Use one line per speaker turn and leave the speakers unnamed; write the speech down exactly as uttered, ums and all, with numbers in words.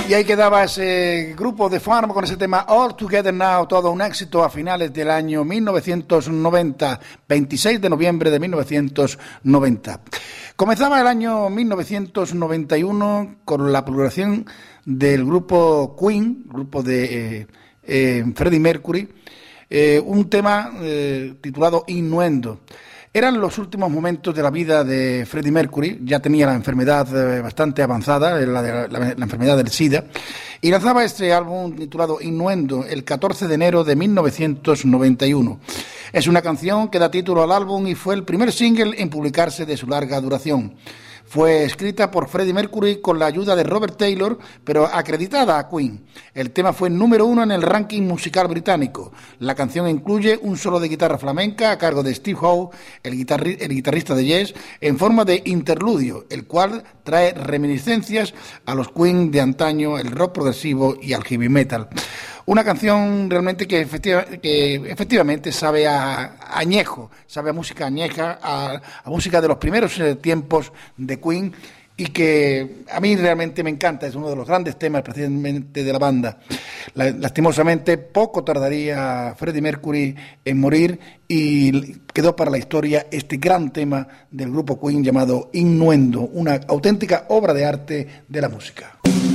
Y ahí quedaba ese grupo de Farm con ese tema All Together Now, todo un éxito a finales del año mil novecientos noventa, veintiséis de noviembre de mil novecientos noventa. Comenzaba el año mil novecientos noventa y uno con la publicación del grupo Queen, grupo de eh, eh, Freddie Mercury, eh, un tema eh, titulado Innuendo. Eran los últimos momentos de la vida de Freddie Mercury, ya tenía la enfermedad eh, bastante avanzada, la, de, la, la enfermedad del SIDA, y lanzaba este álbum titulado Innuendo el catorce de enero de mil novecientos noventa y uno. Es una canción que da título al álbum y fue el primer single en publicarse de su larga duración. Fue escrita por Freddie Mercury con la ayuda de Robert Taylor, pero acreditada a Queen. El tema fue número uno en el ranking musical británico. La canción incluye un solo de guitarra flamenca a cargo de Steve Howe, el, guitarri- el guitarrista de Yes, en forma de interludio, el cual trae reminiscencias a los Queen de antaño, el rock progresivo y al heavy metal. Una canción realmente que, efectiva, que efectivamente sabe a, a añejo, sabe a música añeja, a, a música de los primeros eh, tiempos de Queen, y que a mí realmente me encanta, es uno de los grandes temas precisamente de la banda. La, lastimosamente poco tardaría Freddie Mercury en morir y quedó para la historia este gran tema del grupo Queen llamado Innuendo, una auténtica obra de arte de la música.